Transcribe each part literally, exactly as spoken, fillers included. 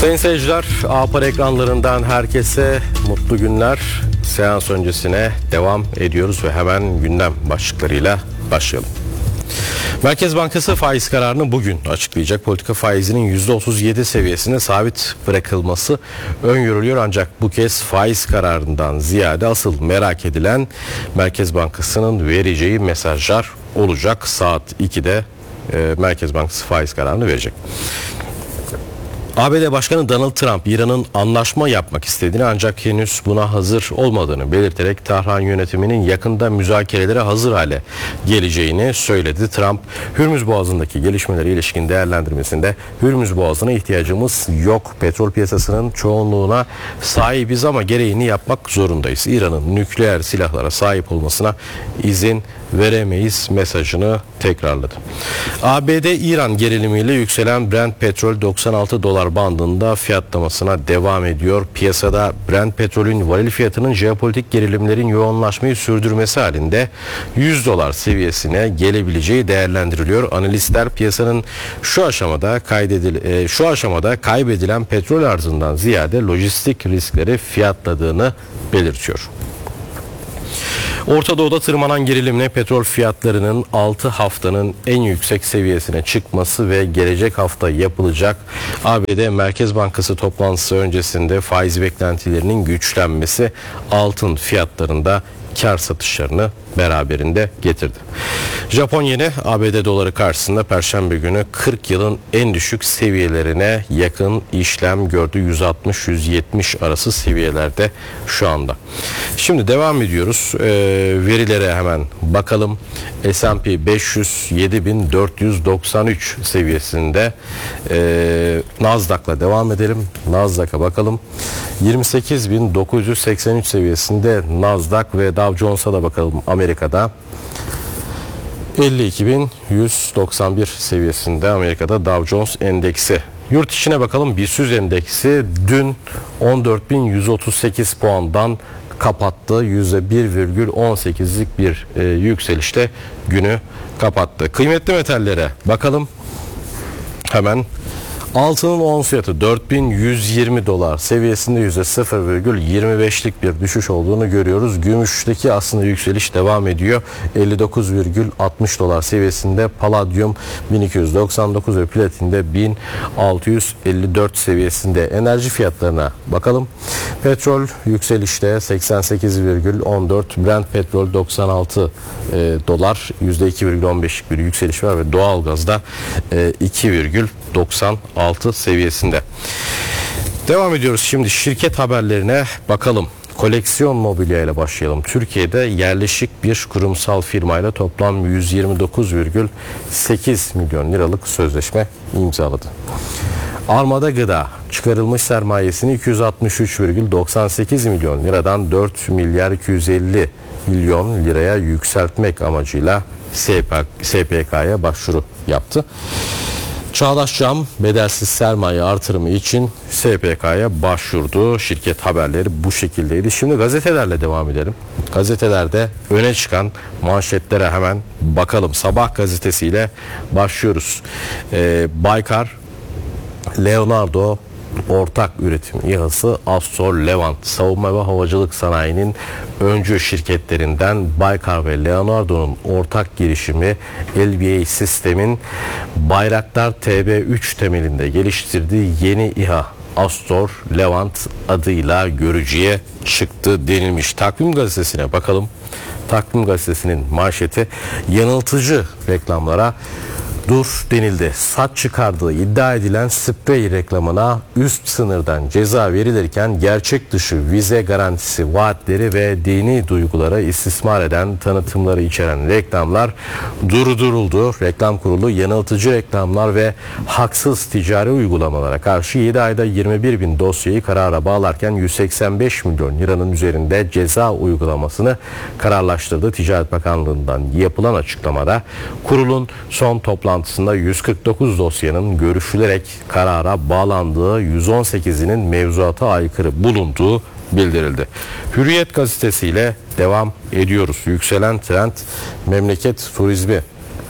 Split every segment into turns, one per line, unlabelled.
Sayın seyirciler, A Haber ekranlarından herkese mutlu günler. Seans öncesine devam ediyoruz ve hemen gündem başlıklarıyla başlayalım. Merkez Bankası faiz kararını bugün açıklayacak. Politika faizinin yüzde otuz yedi seviyesine sabit bırakılması öngörülüyor. Ancak bu kez faiz kararından ziyade asıl merak edilen Merkez Bankası'nın vereceği mesajlar olacak. Saat ikide e, Merkez Bankası faiz kararını verecek. A B D Başkanı Donald Trump, İran'ın anlaşma yapmak istediğini ancak henüz buna hazır olmadığını belirterek Tahran yönetiminin yakında müzakerelere hazır hale geleceğini söyledi. Trump, Hürmüz Boğazı'ndaki gelişmelere ilişkin değerlendirmesinde Hürmüz Boğazı'na ihtiyacımız yok. Petrol piyasasının çoğunluğuna sahibiz ama gereğini yapmak zorundayız. İran'ın nükleer silahlara sahip olmasına izin veremeyiz mesajını tekrarladı. A B D-İran gerilimiyle yükselen Brent petrol doksan altı dolar bandında fiyatlamasına devam ediyor. Piyasada Brent petrolün varil fiyatının jeopolitik gerilimlerin yoğunlaşmayı sürdürmesi halinde yüz dolar seviyesine gelebileceği değerlendiriliyor. Analistler piyasanın şu aşamada kaydedil şu aşamada kaybedilen petrol arzından ziyade lojistik riskleri fiyatladığını belirtiyor. Orta Doğu'da tırmanan gerilimle petrol fiyatlarının altı haftanın en yüksek seviyesine çıkması ve gelecek hafta yapılacak A B D Merkez Bankası toplantısı öncesinde faiz beklentilerinin güçlenmesi altın fiyatlarında kar satışlarını beraberinde getirdi. Japon yeni A B D doları karşısında Perşembe günü kırk yılın en düşük seviyelerine yakın işlem gördü. yüz altmış yüz yetmiş arası seviyelerde şu anda. Şimdi devam ediyoruz. Ee, verilere hemen bakalım. S and P beş yüz yedi bin dört yüz doksan üç seviyesinde. Ee, Nasdaq'la devam edelim. Nasdaq'a bakalım. yirmi sekiz bin dokuz yüz seksen üç seviyesinde Nasdaq ve Dow Jones'a da bakalım. Amerika'da elli iki bin yüz doksan bir seviyesinde Amerika'da Dow Jones endeksi. Yurt içine bakalım. BIST endeksi dün on dört bin yüz otuz sekiz puandan kapattı. yüzde bir virgül on sekizlik bir e, yükselişle günü kapattı. Kıymetli metallere bakalım. Hemen altının ons fiyatı dört bin yüz yirmi dolar seviyesinde yüzde sıfır virgül yirmi beşlik bir düşüş olduğunu görüyoruz. Gümüşteki aslında yükseliş devam ediyor. elli dokuz virgül altmış dolar seviyesinde, paladyum bin iki yüz doksan dokuz ve platinde bin altı yüz elli dört seviyesinde. Enerji fiyatlarına bakalım. Petrol yükselişte seksen sekiz virgül on dört, Brent petrol doksan altı e, dolar, yüzde iki virgül on beşlik bir yükseliş var ve doğalgazda e, iki virgül doksan altı seviyesinde. Devam ediyoruz şimdi şirket haberlerine bakalım. Koleksiyon Mobilya ile başlayalım. Türkiye'de yerleşik bir kurumsal firmayla toplam yüz yirmi dokuz virgül sekiz milyon liralık sözleşme imzaladı. Armada Gıda çıkarılmış sermayesini iki yüz altmış üç virgül doksan sekiz milyon liradan dört milyar iki yüz elli milyon liraya yükseltmek amacıyla S P K'ya başvuru yaptı. Çağdaş Cam bedelsiz sermaye artırımı için S P K'ya başvurdu. Şirket haberleri bu şekildeydi. Şimdi gazetelerle devam edelim. Gazetelerde öne çıkan manşetlere hemen bakalım. Sabah gazetesiyle başlıyoruz. Ee, Baykar, Leonardo ortak üretim İHA'sı Astor Levant savunma ve havacılık sanayinin öncü şirketlerinden Baykar ve Leonardo'nun ortak girişimi L B A System'in Bayraktar T B üç temelinde geliştirdiği yeni İHA Astor Levant adıyla görücüye çıktı denilmiş. Takvim gazetesine bakalım. Takvim gazetesinin manşeti yanıltıcı reklamlara dur denildi. Saç çıkardığı iddia edilen sprey reklamına üst sınırdan ceza verilirken gerçek dışı vize garantisi vaatleri ve dini duygulara istismar eden tanıtımları içeren reklamlar durduruldu. Reklam Kurulu yanıltıcı reklamlar ve haksız ticari uygulamalara karşı yedi ayda yirmi bir bin dosyayı karara bağlarken yüz seksen beş milyon liranın üzerinde ceza uygulamasını kararlaştırdı. Ticaret Bakanlığı'ndan yapılan açıklamada kurulun son toplantısında yüz kırk dokuz dosyanın görüşülerek karara bağlandığı, yüz on sekizinin mevzuata aykırı bulunduğu bildirildi. Hürriyet gazetesiyle devam ediyoruz. Yükselen trend memleket turizmi.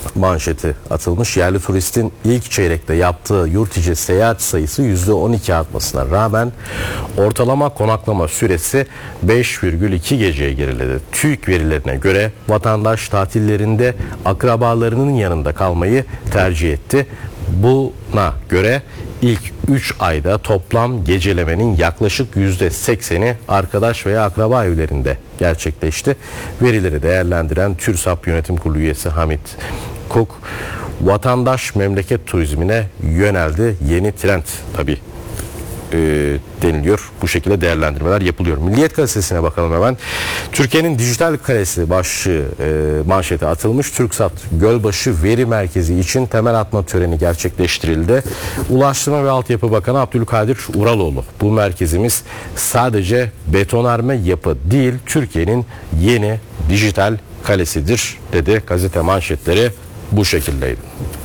manşeti atılmış. Yerli turistin ilk çeyrekte yaptığı yurt içi seyahat sayısı yüzde on iki artmasına rağmen ortalama konaklama süresi beş virgül iki geceye geriledi. TÜİK verilerine göre vatandaş tatillerinde akrabalarının yanında kalmayı tercih etti. Buna göre ilk üç ayda toplam gecelemenin yaklaşık yüzde sekseni arkadaş veya akraba evlerinde gerçekleşti. Verileri değerlendiren TÜRSAP Yönetim Kurulu üyesi Hamit Kuk, vatandaş memleket turizmine yöneldi. Yeni trend tabii e, deniliyor. Bu şekilde değerlendirmeler yapılıyor. Milliyet Gazetesi'ne bakalım hemen. Türkiye'nin dijital kalesi başlığı e, manşeti atılmış. TürkSat Gölbaşı Veri Merkezi için temel atma töreni gerçekleştirildi. Ulaştırma ve Altyapı Bakanı Abdülkadir Uraloğlu, bu merkezimiz sadece betonarme yapı değil, Türkiye'nin yeni dijital kalesidir dedi. Gazete manşetleri bu şekildeydi.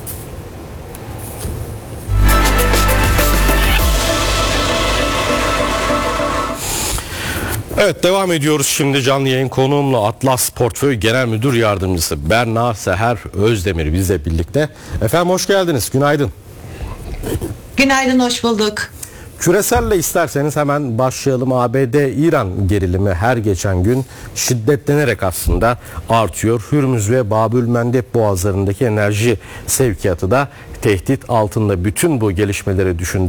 Evet, devam ediyoruz şimdi canlı yayın konuğumla. Atlas Portföy Genel Müdür Yardımcısı Berna Seher Özdemir bizle birlikte. Efendim hoş geldiniz, günaydın.
Günaydın, hoş bulduk.
Küreselle isterseniz hemen başlayalım. A B D-İran gerilimi her geçen gün şiddetlenerek aslında artıyor. Hürmüz ve Babülmendeb boğazlarındaki enerji sevkiyatı da tehdit altında. Bütün bu gelişmeleri düşün